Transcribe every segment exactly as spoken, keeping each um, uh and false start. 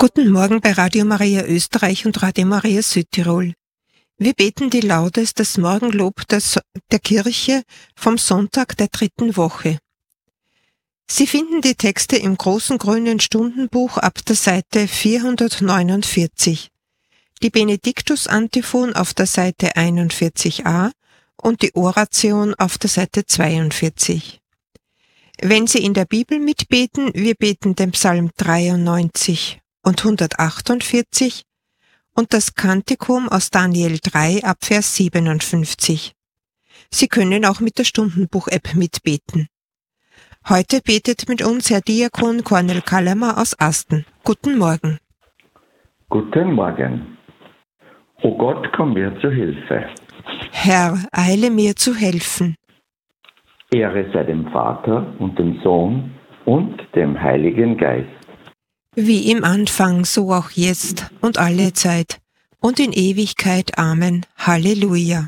Guten Morgen bei Radio Maria Österreich und Radio Maria Südtirol. Wir beten die Laudes, das Morgenlob der, so- der Kirche vom Sonntag der dritten Woche. Sie finden die Texte im großen grünen Stundenbuch ab der Seite vierhundertneunundvierzig, die Benediktus-Antiphon auf der Seite einundvierzig a und die Oration auf der Seite zweiundvierzig. Wenn Sie in der Bibel mitbeten, wir beten den Psalm dreiundneunzig und hundertachtundvierzig und das Kantikum aus Daniel drei ab Vers siebenundfünfzig. Sie können auch mit der Stundenbuch-App mitbeten. Heute betet mit uns Herr Diakon Kornel Kallemer aus Asten. Guten Morgen. Guten Morgen. O Gott, komm mir zu Hilfe. Herr, eile mir zu helfen. Ehre sei dem Vater und dem Sohn und dem Heiligen Geist. Wie im Anfang, so auch jetzt und alle Zeit und in Ewigkeit. Amen. Halleluja.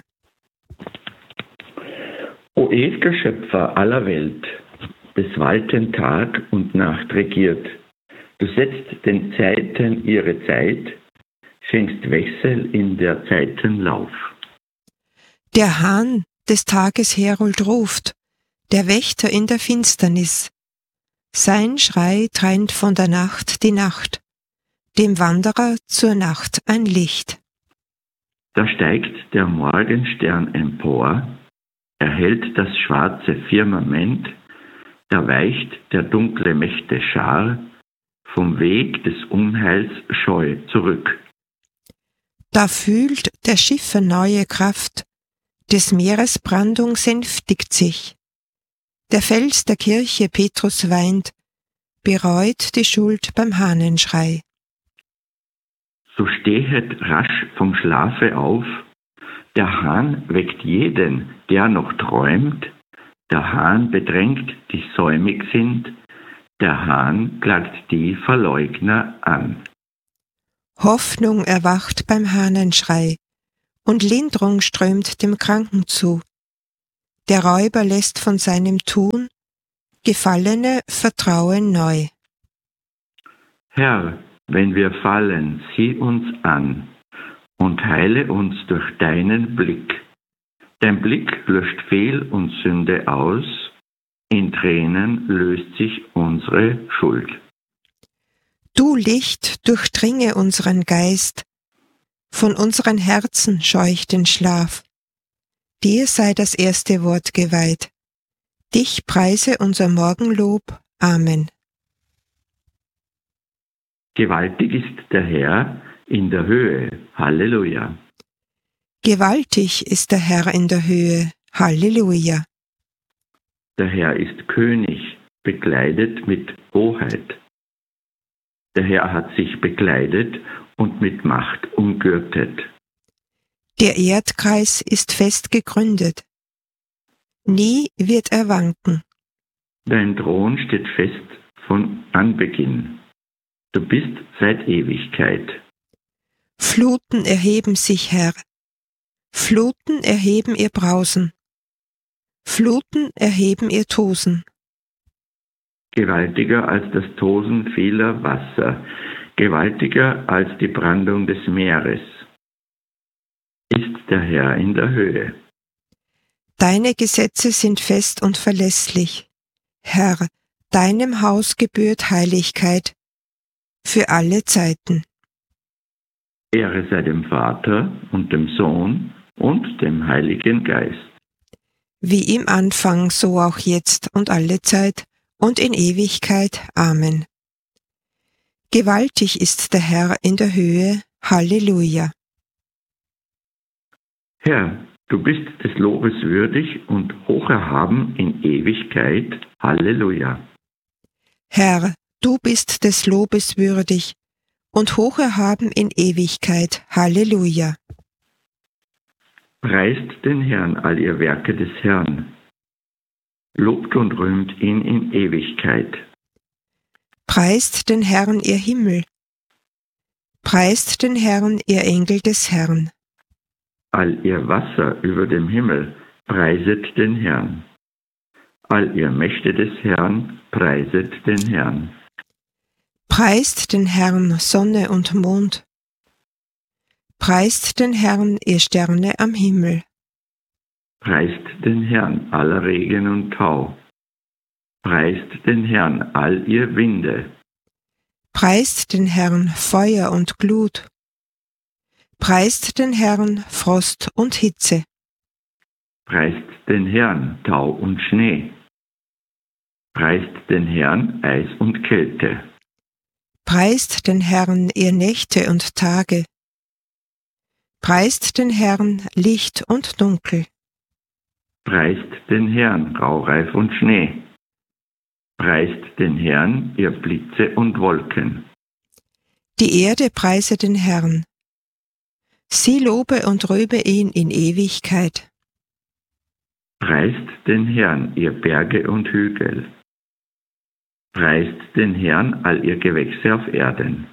O ewiger Schöpfer aller Welt, des Walten Tag und Nacht regiert, du setzt den Zeiten ihre Zeit, schenkst Wechsel in der Zeiten Lauf. Der Hahn des Tages Herold ruft, der Wächter in der Finsternis. Sein Schrei trennt von der Nacht die Nacht, dem Wanderer zur Nacht ein Licht. Da steigt der Morgenstern empor, erhellt das schwarze Firmament, da weicht der dunkle Mächte Schar vom Weg des Unheils scheu zurück. Da fühlt der Schiffe neue Kraft, des Meeres Brandung sänftigt sich. Der Fels der Kirche Petrus weint, bereut die Schuld beim Hahnenschrei. So stehet rasch vom Schlafe auf, der Hahn weckt jeden, der noch träumt, der Hahn bedrängt, die säumig sind, der Hahn klagt die Verleugner an. Hoffnung erwacht beim Hahnenschrei, und Linderung strömt dem Kranken zu. Der Räuber lässt von seinem Tun, Gefallene vertrauen neu. Herr, wenn wir fallen, sieh uns an und heile uns durch deinen Blick. Dein Blick löscht Fehl und Sünde aus, in Tränen löst sich unsere Schuld. Du Licht durchdringe unseren Geist, von unseren Herzen scheuch den Schlaf. Dir sei das erste Wort geweiht. Dich preise unser Morgenlob. Amen. Gewaltig ist der Herr in der Höhe. Halleluja. Gewaltig ist der Herr in der Höhe. Halleluja. Der Herr ist König, bekleidet mit Hoheit. Der Herr hat sich bekleidet und mit Macht umgürtet. Der Erdkreis ist fest gegründet. Nie wird er wanken. Dein Thron steht fest von Anbeginn. Du bist seit Ewigkeit. Fluten erheben sich, Herr. Fluten erheben ihr Brausen. Fluten erheben ihr Tosen. Gewaltiger als das Tosen vieler Wasser, gewaltiger als die Brandung des Meeres, ist der Herr in der Höhe. Deine Gesetze sind fest und verlässlich. Herr, deinem Haus gebührt Heiligkeit für alle Zeiten. Ehre sei dem Vater und dem Sohn und dem Heiligen Geist. Wie im Anfang, so auch jetzt und alle Zeit und in Ewigkeit. Amen. Gewaltig ist der Herr in der Höhe. Halleluja. Herr, du bist des Lobes würdig und hoch erhaben in Ewigkeit. Halleluja. Herr, du bist des Lobes würdig und hoch erhaben in Ewigkeit. Halleluja. Preist den Herrn all ihr Werke des Herrn. Lobt und rühmt ihn in Ewigkeit. Preist den Herrn, ihr Himmel. Preist den Herrn, ihr Engel des Herrn. All ihr Wasser über dem Himmel, preiset den Herrn. All ihr Mächte des Herrn, preiset den Herrn. Preist den Herrn Sonne und Mond. Preist den Herrn, ihr Sterne am Himmel. Preist den Herrn aller Regen und Tau. Preist den Herrn all ihr Winde. Preist den Herrn Feuer und Glut. Preist den Herrn Frost und Hitze. Preist den Herrn Tau und Schnee. Preist den Herrn Eis und Kälte. Preist den Herrn, ihr Nächte und Tage. Preist den Herrn Licht und Dunkel. Preist den Herrn Raureif und Schnee. Preist den Herrn, ihr Blitze und Wolken. Die Erde preise den Herrn. Sie lobe und rühme ihn in Ewigkeit. Preist den Herrn, ihr Berge und Hügel. Preist den Herrn, all ihr Gewächse auf Erden.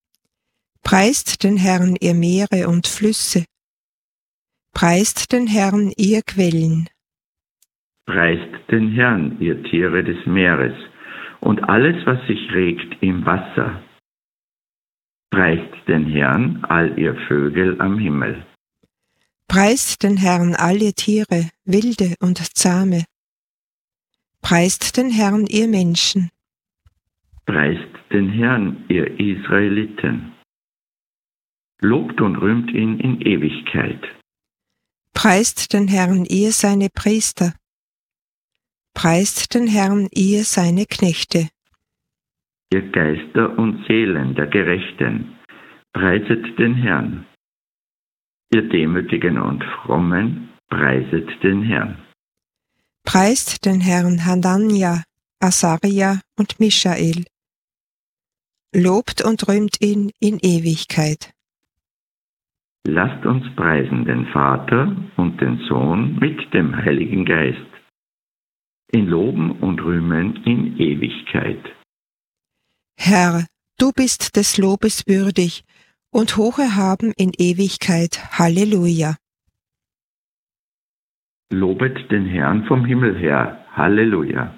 Preist den Herrn, ihr Meere und Flüsse. Preist den Herrn, ihr Quellen. Preist den Herrn, ihr Tiere des Meeres und alles, was sich regt im Wasser. Preist den Herrn, all ihr Vögel am Himmel. Preist den Herrn, all ihr Tiere, wilde und zahme. Preist den Herrn, ihr Menschen. Preist den Herrn, ihr Israeliten. Lobt und rühmt ihn in Ewigkeit. Preist den Herrn, ihr seine Priester. Preist den Herrn, ihr seine Knechte. Ihr Geister und Seelen der Gerechten, preiset den Herrn. Ihr Demütigen und Frommen, preiset den Herrn. Preist den Herrn Hanania, Asaria und Michael. Lobt und rühmt ihn in Ewigkeit. Lasst uns preisen den Vater und den Sohn mit dem Heiligen Geist. In Loben und Rühmen in Ewigkeit. Herr, du bist des Lobes würdig und hoch erhaben in Ewigkeit. Halleluja. Lobet den Herrn vom Himmel her. Halleluja.